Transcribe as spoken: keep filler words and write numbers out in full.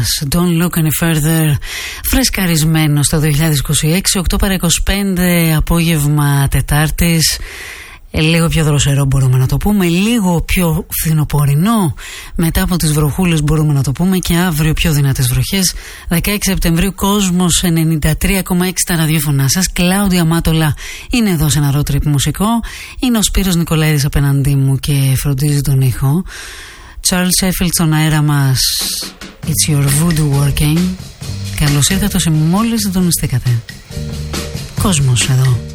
σας. Don't look any further. Φρεσκαρισμένο στο δύο χιλιάδες είκοσι έξι, οκτώ παρά είκοσι πέντε, απόγευμα Τετάρτης. Λίγο πιο δροσερό μπορούμε να το πούμε, λίγο πιο φθινοπορεινό μετά από τις βροχούλες μπορούμε να το πούμε, και αύριο πιο δυνατές βροχές. δεκαέξι Σεπτεμβρίου, Κόσμος ενενήντα τρία κόμμα έξι τα ραδιόφωνά σας. Κλάουδια Μάτολα είναι εδώ σε ένα road trip μουσικό. Είναι ο Σπύρος Νικολαίδης απέναντί μου και φροντίζει τον ήχο. Charles Sheffield στον αέρα μας. It's your voodoo working. Καλώς ήρθατε σε μόλις συντονιστήκατε. Κόσμος εδώ.